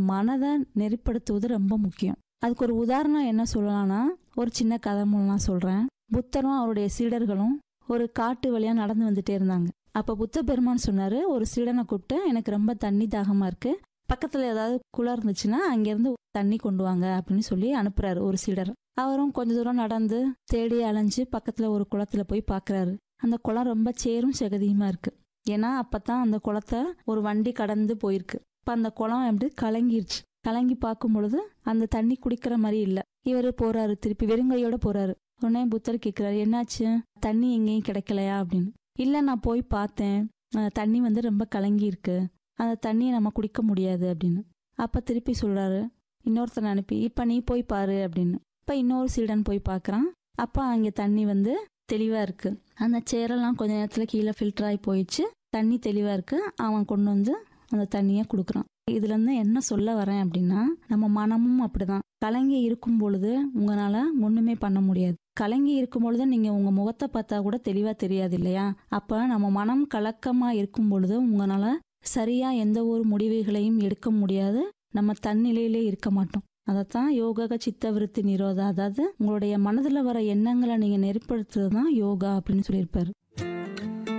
மனதை நெறிப்படுத்துவது ரொம்ப முக்கியம். அதுக்கு ஒரு உதாரணம் என்ன சொல்லலாம்னா, ஒரு சின்ன கதை மூலம் சொல்கிறேன். புத்தரும் அவருடைய சீடர்களும் ஒரு காட்டு வழியாக நடந்து வந்துட்டே இருந்தாங்க. அப்போ புத்த பெருமான் சொன்னார், ஒரு சீடனை கூப்பிட்டு, எனக்கு ரொம்ப தண்ணி தாகமாக இருக்குது, பக்கத்தில் ஏதாவது குளம் இருந்துச்சுன்னா அங்கேருந்து தண்ணி கொண்டு வாங்க அப்படின்னு சொல்லி அனுப்புகிறாரு ஒரு சீடர். அவரும் கொஞ்ச தூரம் நடந்து தேடி அலைஞ்சு பக்கத்தில் ஒரு குளத்துல போய் பார்க்குறாரு. அந்த குளம் ரொம்ப சேரும் செகதியுமா இருக்குது. ஏன்னா அப்போ தான் அந்த குளத்தை ஒரு வண்டி கடந்து போயிருக்கு. இப்போ அந்த குளம் எப்படி கலங்கிருச்சு. கலங்கி பார்க்கும் பொழுது அந்த தண்ணி குடிக்கிற மாதிரி இல்லை. இவர் போகிறாரு, திருப்பி வெறுங்கையோடு போகிறாரு. உடனே புத்தர் கேட்குறாரு, என்னாச்சு, தண்ணி எங்கேயும் கிடைக்கலையா அப்படின்னு. இல்லை, நான் போய் பார்த்தேன், தண்ணி ரொம்ப கலங்கி இருக்கு, அந்த தண்ணியை நம்ம குடிக்க முடியாது அப்படின்னு. அப்போ திருப்பி சொல்கிறாரு இன்னொருத்தனை அனுப்பி, இப்போ நீ போய் பாரு அப்படின்னு. இப்போ இன்னொரு சீடன் போய் பார்க்குறான். அப்போ அங்கே தண்ணி தெளிவாக இருக்குது. அந்த சேரெல்லாம் கொஞ்ச நேரத்தில் கீழே ஃபில்டர் ஆகி போயிடுச்சு, தண்ணி தெளிவாக இருக்குது. அவன் கொண்டு அந்த தண்ணியை கொடுக்குறான். இதுலேருந்து என்ன சொல்ல வரேன் அப்படின்னா, நம்ம மனமும் அப்படிதான். கலங்கி இருக்கும் பொழுது உங்களால் ஒன்றுமே பண்ண முடியாது. கலங்கி இருக்கும் பொழுது நீங்கள் உங்கள் முகத்தை பார்த்தா கூட தெளிவாக தெரியாது இல்லையா? அப்போ நம்ம மனம் கலக்கமாக இருக்கும் பொழுது உங்களால் சரியாக எந்த ஒரு முடிவுகளையும் எடுக்க முடியாது. நம்ம தன்னிலையிலே இருக்க மாட்டோம். அதைத்தான் யோகா சித்த விருத்தி நிரோதா, அதாவது உங்களுடைய மனதில் வர எண்ணங்களை நீங்கள் நெறிப்படுத்துறது தான் யோகா அப்படின்னு சொல்லியிருப்பாரு.